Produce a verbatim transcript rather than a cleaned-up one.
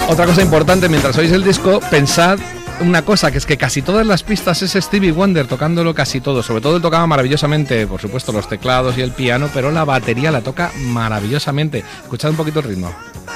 Otra cosa importante, mientras oís el disco, pensad una cosa, que es que casi todas las pistas es Stevie Wonder tocándolo casi todo. Sobre todo él tocaba maravillosamente, por supuesto, los teclados y el piano, pero la batería la toca maravillosamente. Escuchad un poquito el ritmo.